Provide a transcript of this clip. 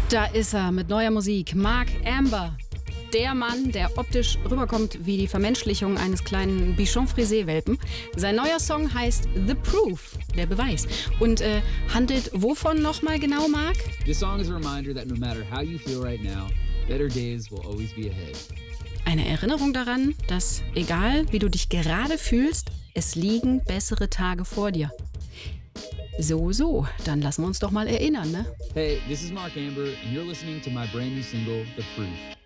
Da ist er mit neuer Musik. Mark Amber. Der Mann, der optisch rüberkommt wie die Vermenschlichung eines kleinen Bichon-Frisé-Welpen. Sein neuer Song heißt The Proof, der Beweis. Und handelt wovon nochmal genau, Mark? This song is a reminder that no matter how you feel right now, better days will always be ahead. Eine Erinnerung daran, dass egal wie du dich gerade fühlst, es liegen bessere Tage vor dir. So, dann lassen wir uns doch mal erinnern, ne? Hey, this is Mark Amber, and you're listening to my brand new single, The Proof.